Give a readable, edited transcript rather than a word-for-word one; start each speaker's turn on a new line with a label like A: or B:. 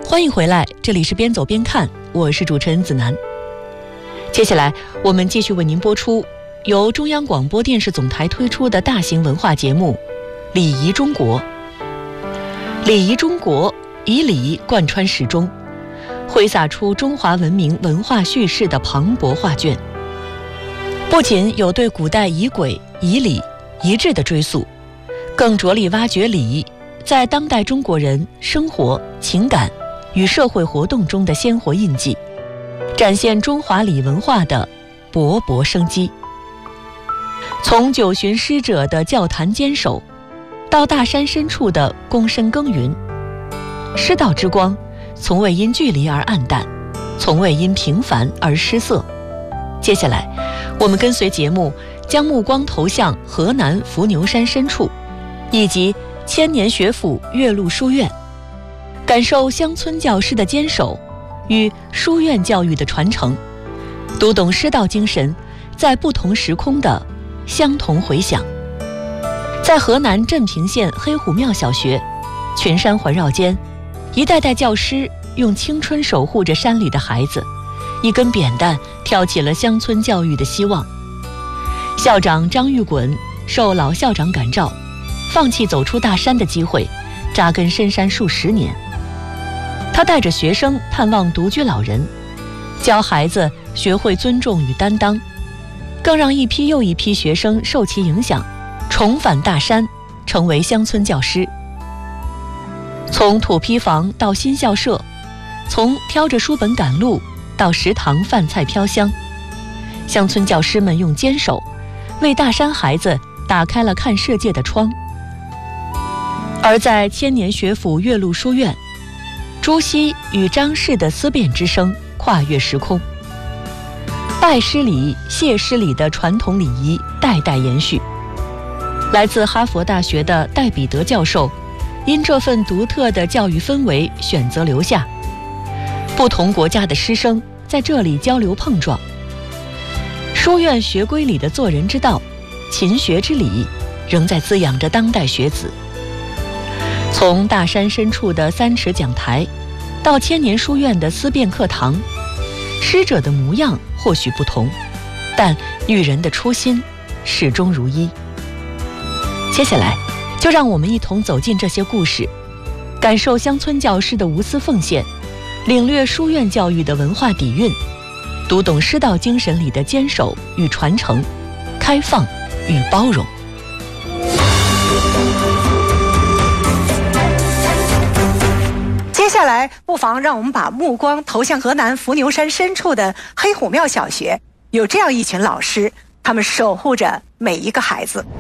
A: 欢迎回来，这里是边走边看，我是主持人子楠。接下来我们继续为您播出由中央广播电视总台推出的大型文化节目《礼仪中国》。礼仪中国以礼贯穿始终，挥洒出中华文明文化叙事的磅礴画卷。不仅有对古代仪轨、仪礼、仪制的追溯，更着力挖掘礼在当代中国人生活、情感与社会活动中的鲜活印记，展现中华礼文化的勃勃生机。从九旬师者的教坛坚守，到大山深处的躬身耕耘，师道之光从未因距离而暗淡，从未因平凡而失色。接下来我们跟随节目将目光投向河南伏牛山深处，以及千年学府岳麓书院，感受乡村教师的坚守与书院教育的传承，读懂师道精神在不同时空的相同回响。在河南镇平县黑虎庙小学，群山环绕间，一代代教师用青春守护着山里的孩子，一根扁担挑起了乡村教育的希望。校长张玉滚受老校长感召，放弃走出大山的机会，扎根深山数十年。他带着学生探望独居老人，教孩子学会尊重与担当，更让一批又一批学生受其影响，重返大山，成为乡村教师。从土坯房到新校舍，从挑着书本赶路到食堂饭菜飘香，乡村教师们用坚守为大山孩子打开了看世界的窗。而在千年学府岳麓书院，朱熹与张氏的思辨之声跨越时空，拜师礼、谢师礼的传统礼仪代代延续。来自哈佛大学的戴彼得教授因这份独特的教育氛围选择留下，不同国家的师生在这里交流碰撞。书院学规里的做人之道、勤学之礼，仍在滋养着当代学子。从大山深处的3尺讲台，到千年书院的思辨课堂，师者的模样或许不同，但育人的初心始终如一。接下来就让我们一同走进这些故事，感受乡村教师的无私奉献，领略书院教育的文化底蕴，读懂师道精神里的坚守与传承，开放与包容。
B: 接下来不妨让我们把目光投向河南伏牛山深处的黑虎庙小学，有这样一群老师，他们守护着每一个孩子。